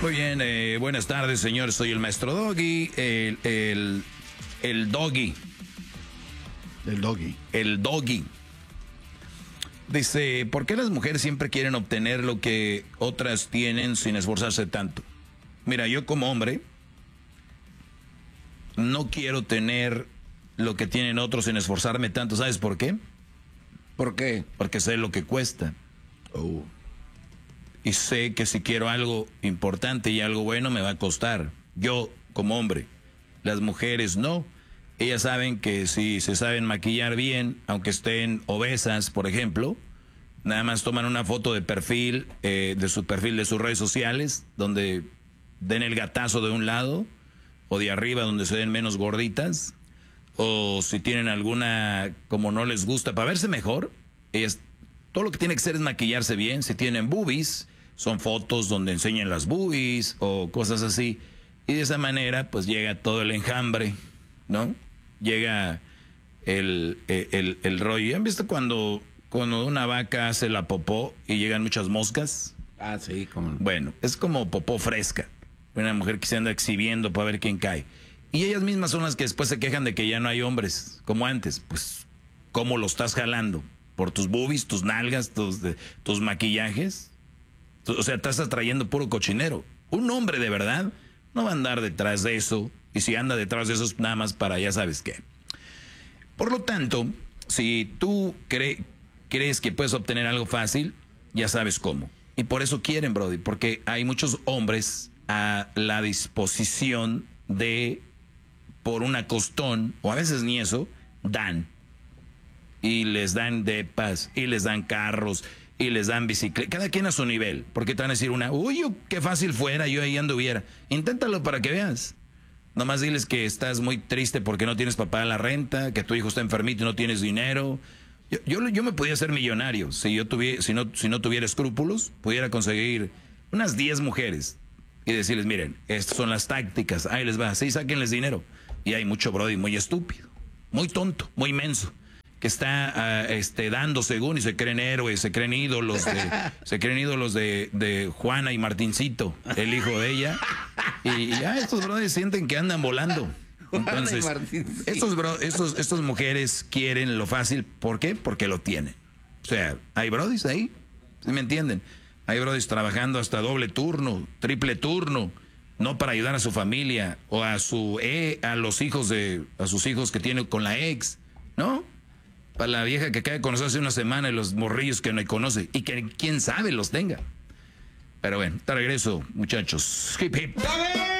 Muy bien, buenas tardes, señores. Soy el maestro Doggy, el Doggy. El Doggy. El Doggy. Dice, ¿por qué las mujeres siempre quieren obtener lo que otras tienen sin esforzarse tanto? Mira, yo como hombre no quiero tener lo que tienen otros sin esforzarme tanto. ¿Sabes por qué? ¿Por qué? Porque sé lo que cuesta. Oh. Y sé que si quiero algo importante y algo bueno me va a costar. Yo, como hombre. Las mujeres no. Ellas saben que si se saben maquillar bien, aunque estén obesas, por ejemplo, nada más toman una foto de perfil, de su perfil de sus redes sociales, donde den el gatazo de un lado, o de arriba donde se den menos gorditas, o si tienen alguna, como no les gusta, para verse mejor, ellas, todo lo que tiene que hacer es maquillarse bien. Si tienen boobies, son fotos donde enseñan las boobies o cosas así. Y de esa manera, pues llega todo el enjambre, ¿no? Llega el rollo. ¿Han visto cuando una vaca hace la popó y llegan muchas moscas? Ah, sí, como... Bueno, es como popó fresca. Una mujer que se anda exhibiendo para ver quién cae. Y ellas mismas son las que después se quejan de que ya no hay hombres, como antes. Pues, ¿cómo lo estás jalando? ¿Por tus boobies, tus nalgas, tus maquillajes? O sea, estás atrayendo puro cochinero. Un hombre de verdad no va a andar detrás de eso. Y si anda detrás de eso es nada más para ya sabes qué. Por lo tanto, si tú crees que puedes obtener algo fácil, ya sabes cómo. Y por eso quieren, Brody. Porque hay muchos hombres a la disposición de, por una costón, o a veces ni eso, dan. Y les dan depas, y les dan carros, y les dan bicicleta. Cada quien a su nivel. Porque te van a decir uy, qué fácil fuera, yo ahí anduviera. Inténtalo para que veas. Nomás diles que estás muy triste porque no tienes para pagar la renta, que tu hijo está enfermito y no tienes dinero. Yo me podía hacer millonario si no tuviera escrúpulos, pudiera conseguir unas 10 mujeres y decirles, miren, estas son las tácticas, ahí les va, sí, sáquenles dinero. Y hay mucho brody muy estúpido, muy tonto, muy menso, que está dando según y se creen héroes, se creen ídolos de Juana y Martincito, el hijo de ella. Y ya estos brothers sienten que andan volando. Entonces, estas mujeres quieren lo fácil. ¿Por qué? Porque lo tienen. O sea, hay brothers ahí, ¿sí me entienden? Hay brothers trabajando hasta doble turno, triple turno, no para ayudar a su familia o a sus hijos que tiene con la ex, ¿no? Para la vieja que acaba de conocer hace una semana y los morrillos que no conoce y que quién sabe los tenga. Pero bueno, te regreso, muchachos. Hip hip.